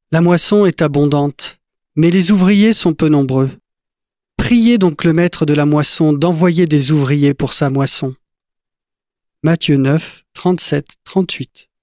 La moisson est abondante, mais les ouvriers sont peu nombreux. Priez donc le maître de la moisson d'envoyer des ouvriers pour sa moisson. Matthieu 9, 37-38.